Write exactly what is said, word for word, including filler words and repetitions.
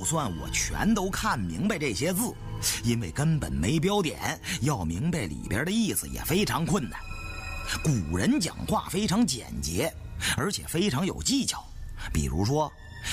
算我全都看明白这些字，因为根本没标点，要明白里边的意思也非常困难。古人讲话非常简洁，而且非常有技巧，比如说